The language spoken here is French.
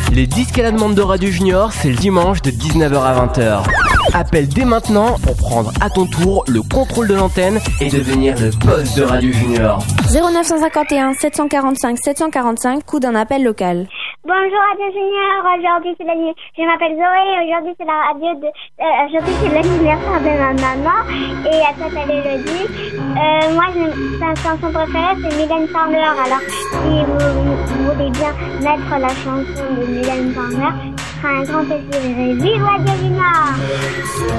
Les disques à la demande de Radio Junior, c'est le dimanche de 19h à 20h. Appelle dès maintenant pour prendre à ton tour le contrôle de l'antenne et devenir le boss de Radio Junior. 0951 745 745, coût d'un appel local. Bonjour Radio Junior, aujourd'hui c'est je m'appelle Zoé et aujourd'hui c'est aujourd'hui c'est l'anniversaire de ma maman et elle s'appelle Elodie. Moi sa chanson préférée c'est Mylène Farmer, alors si vous voulez bien mettre la chanson de Mylène Farmer, ce sera un grand plaisir. Vive Radio Junior!